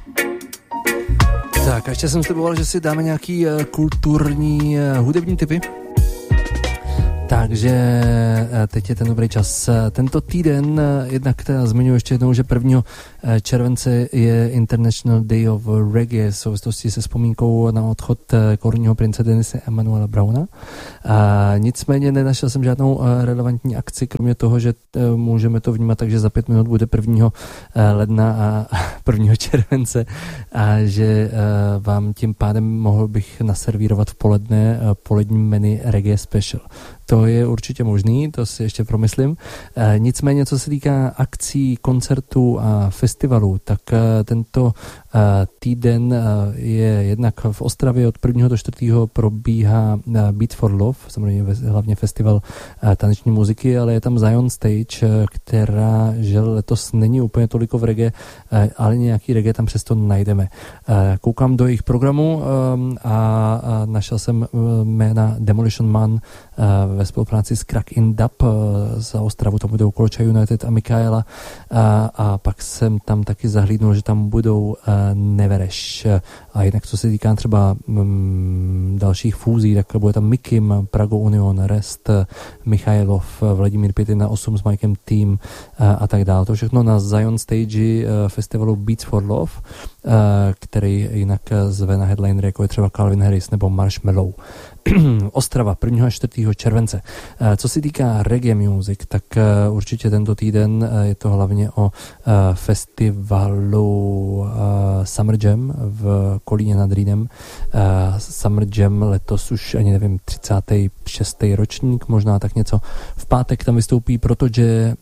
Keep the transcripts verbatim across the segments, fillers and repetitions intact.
Tak a ještě jsem sliboval, že si dáme nějaký uh, kulturní uh, hudební tipy. Takže teď je ten dobrý čas. Tento týden, jednak teda zmiňuji ještě jednou, že prvního července je International Day of Reggae v souvislosti se vzpomínkou na odchod korunního prince Denise Emanuela Browna. A nicméně nenašel jsem žádnou relevantní akci, kromě toho, že můžeme to vnímat tak, že za pět minut bude prvního ledna a prvního července a že vám tím pádem mohl bych naservírovat v poledne polední menu Reggae Special. To je určitě možný, to si ještě promyslím. E, nicméně, co se týká akcí, koncertů a festivalů, tak e, tento e, týden e, je jednak v Ostravě od prvního do čtvrtého probíhá e, Beat for Love, samozřejmě hlavně festival e, taneční muziky, ale je tam Zion Stage, e, která že letos není úplně toliko v reggae, e, ale nějaký reggae tam přesto najdeme. E, koukám do jejich programu e, a, a našel jsem jména Demolition Man e, ve spolupráci s Crack in Dub za Ostravu, to budou Kolča United a Mikaela a, a pak jsem tam taky zahlídnul, že tam budou uh, Nevereš a jinak co se týká třeba um, dalších fúzí, tak bude tam Mikim, Prago Union, Rest, Michailov, Vladimír pět jedna osm s Mikem Team uh, a tak dále. To všechno na Zion Stage uh, festivalu Beats for Love, uh, který jinak zve na headliner, jako je třeba Calvin Harris nebo Marshmallow. Ostrava prvního až čtvrtého července. Co se týká reggae music, tak určitě tento týden je to hlavně o festivalu Summer Jam v Kolíně nad Rýnem. Summer Jam letos už ani nevím, třicátý šestý ročník, možná tak něco. V pátek tam vystoupí Protoje,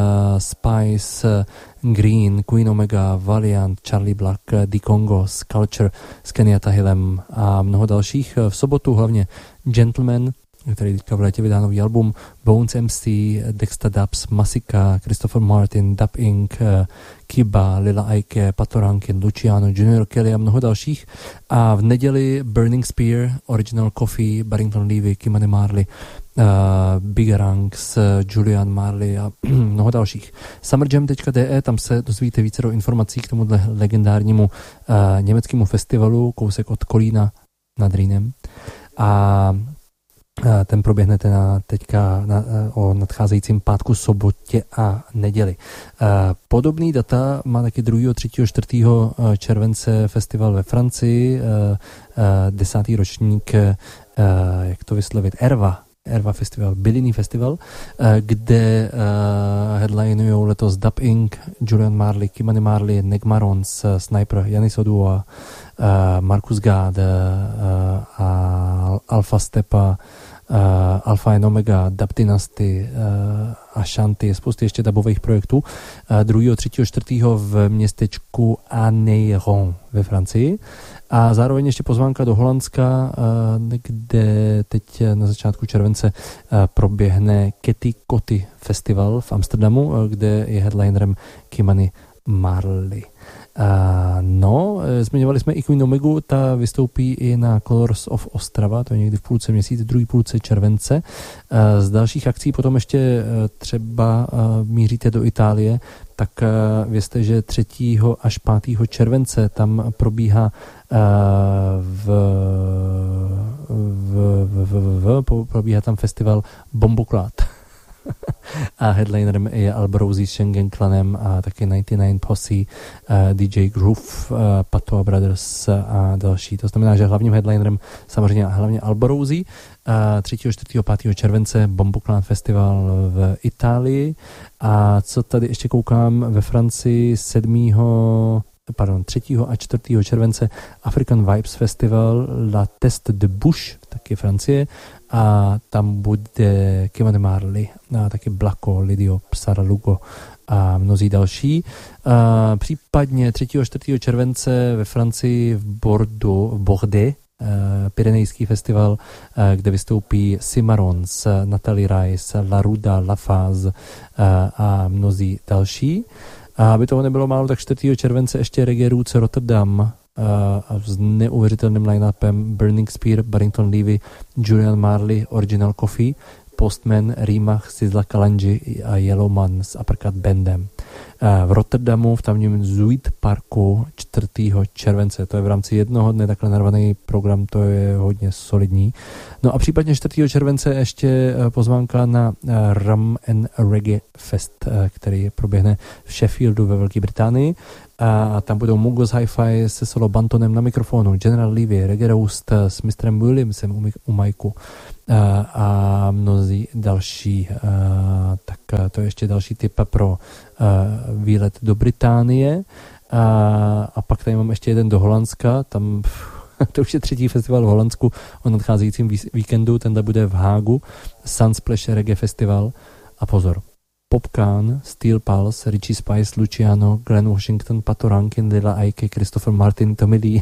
Spice, Green, Queen Omega, Valiant, Charlie Black, The Congo, Culture s Kenyatta Hillem a mnoho dalších. V sobotu hlavně Gentleman, který teďka v létě vydá nový album, Bones M C, Dexta Dubs, Masika, Christopher Martin, Dub Incorporated, Kiba, Lila Ike, Pato Rankin, Luciano, Junior Kelly a mnoho dalších. A v neděli Burning Spear, Original Coffee, Barrington Levy, Kimani Marley, uh, Big Ranks, Julian Marley a mnoho dalších. summerjam tečka d e, tam se dozvíte více do informací k tomuhle legendárnímu uh, německému festivalu, kousek od Kolína nad Rýnem. A ten proběhnete na, teďka na, o nadcházejícím pátku, sobotě a neděli. Podobný data má taky druhého, třetího, čtvrtého července festival ve Francii, desátý ročník, jak to vyslovit, Erva, Erva Festival, Bylinný festival, kde headlinujou letos Dub Incorporated, Julian Marley, Kimani Marley, Negmarons, Sniper, Janis Odua, Marcus God a Alpha Stepa, Uh, Alpha and Omega, Dub Dynasty uh, a Shanty, spousty ještě dubových projektů. Uh, druhého, třetího, čtvrtého v městečku Anneyron ve Francii. A zároveň ještě pozvánka do Holandska, uh, kde teď na začátku července uh, proběhne Ketty Koty Festival v Amsterdamu, uh, kde je headlinerem Kimani Marley. Uh, no, zmiňovali jsme i Queen Omegu, ta vystoupí i na Colors of Ostrava, to je někdy v půlce měsíce, druhý půlce července. Uh, z dalších akcí potom ještě uh, třeba uh, míříte do Itálie, tak uh, vězte, že třetího až pátého července tam probíhá uh, v, v, v, v, v, probíhá tam festival Bomboklát. A headlinerem je Alborosie s Schengen Clanem a taky devadesát devět Posse, uh, D J Groove, uh, Pato Brothers a další. To znamená, že hlavním headlinerem samozřejmě hlavně Alborosie. Uh, třetího, čtvrtého, pátého července Bomboclan Festival v Itálii. A co tady ještě koukám, ve Francii sedmého pardon, třetího a čtvrtého července African Vibes Festival La Teste de Bouche, taky Francie, a tam bude Kimani Marley, a taky Blako, Lidio, Psara Lugo a mnozí další. A případně třetího a čtvrtého července ve Francii v Bordeaux, v Bordeaux, Pyrenejský festival, kde vystoupí Cimarrons, Natalie Rice, La Ruda, La Phase a mnozí další. A aby toho nebylo málo, tak čtvrtého července ještě Reggae Roots Rotterdam a s neuvěřitelným line-upem Burning Spear, Barrington Levy, Julian Marley, Original Coffee, Postman, Rimach, Sizzla Kalanji a Yellowman s Uppercut Bandem. v Rotterdamu v tamním Zuid Parku čtvrtého července. To je v rámci jednoho dne takhle narvaný program, to je hodně solidní. No a případně čtvrtého července ještě pozvánka na Rum and Reggae Fest, který proběhne v Sheffieldu ve Velké Británii. A tam budou Mugos Hi-Fi se Solo Bantonem na mikrofonu, General Levy, Reggae Roast s mistrem Williamsem u, u majku a, a mnozí další. A, tak to je ještě další tip pro a, výlet do Británie. A, a pak tady mám ještě jeden do Holandska, tam to už je třetí festival v Holandsku o nadcházejícím víkendu, tenhle bude v Hágu, Sunsplash Reggae Festival a pozor. Popcan, Steel Pulse, Richie Spice, Luciano, Glenn Washington, Pato Rankin, Lila Ike, Christopher Martin, Tommy Lee.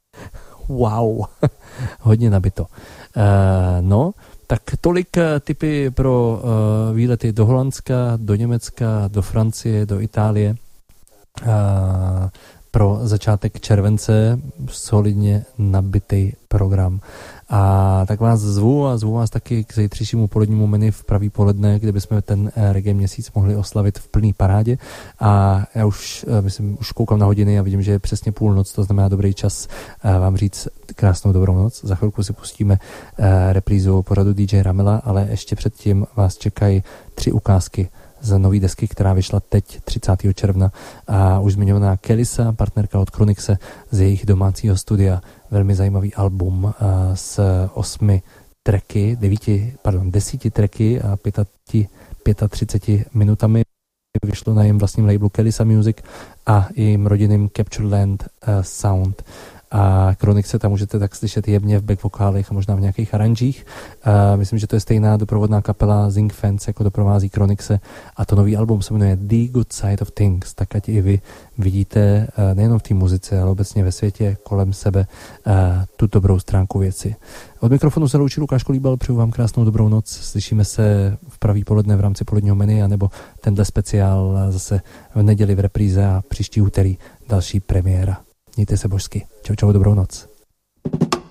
Wow, hodně nabito. Uh, no, tak tolik uh, tipy pro uh, výlety do Holandska, do Německa, do Francie, do Itálie. Uh, pro začátek července solidně nabitý program. A tak vás zvu a zvu vás taky k zítřejšímu polednímu menu v pravý poledne, kde bychom ten reggae měsíc mohli oslavit v plný parádě. A já už, myslím, už koukám na hodiny a vidím, že je přesně půlnoc, to znamená dobrý čas vám říct krásnou dobrou noc. Za chvilku si pustíme reprízu pořadu D J Ramela, ale ještě předtím vás čekají tři ukázky z nový desky, která vyšla teď třicátého června a už zmiňovaná Kelisa, partnerka od Chronixe z jejich domácího studia. Velmi zajímavý album uh, s osmi tracky, devíti, pardon, desíti tracky a třiceti pěti minutami. Vyšlo na jejím vlastním labelu Kelisa Music a jejím rodinným Captureland uh, Sound. A Chronixe tam můžete tak slyšet jemně v back vokálech a možná v nějakých aranžích. Uh, myslím, že to je stejná doprovodná kapela Zing Fans, jako doprovází Chronixe. A to nový album se jmenuje The Good Side of Things. Tak ať i vy vidíte uh, nejenom v té muzice, ale obecně ve světě kolem sebe uh, tu dobrou stránku věci. Od mikrofonu se loučí Lukáš Kolíbal, přeju vám krásnou dobrou noc. Slyšíme se v pravý poledne v rámci poledního menu, anebo tenhle speciál zase v neděli v repríze a příští úterý další premiéra. Mějte se božsky. Čau, čau, dobrou noc.